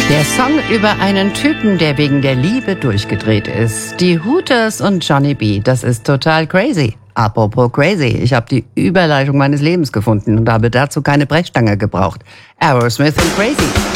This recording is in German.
Der Song über einen Typen, der wegen der Liebe durchgedreht ist. Die Hooters und Johnny B. Das ist total crazy. Apropos crazy, ich habe die Überleitung meines Lebens gefunden und habe dazu keine Brechstange gebraucht. Aerosmith und Crazy.